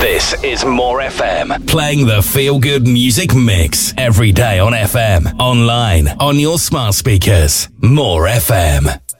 This is More FM, playing the feel-good music mix every day on FM, online, on your smart speakers. More FM.